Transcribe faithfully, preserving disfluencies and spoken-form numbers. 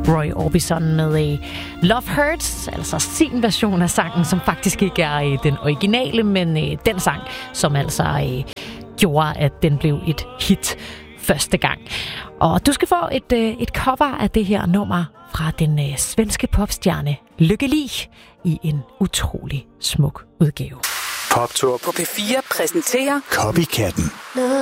Roy Orbison med uh, Love Hurts, altså sin version af sangen, som faktisk ikke er uh, den originale, men uh, den sang, som altså uh, gjorde, at den blev et hit første gang. Og du skal få et, uh, et cover af det her nummer fra den uh, svenske popstjerne Lykke Li i en utrolig smuk udgave. Poptur på P fire præsenterer Copycatten.